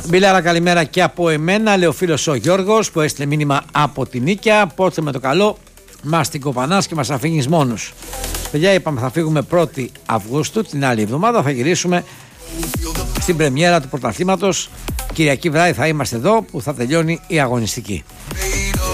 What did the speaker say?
Μπιλάρα, καλημέρα και από εμένα. Λέει ο φίλος ο Γιώργος που έστειλε μήνυμα από την Νίκαια. Πότε με το καλό μας την κοπανάς και μας αφήνεις μόνους. Παιδιά, είπαμε θα φύγουμε 1η Αυγούστου. Την άλλη εβδομάδα θα γυρίσουμε στην πρεμιέρα του πρωταθλήματος. Κυριακή βράδυ θα είμαστε εδώ που θα τελειώνει η αγωνιστική.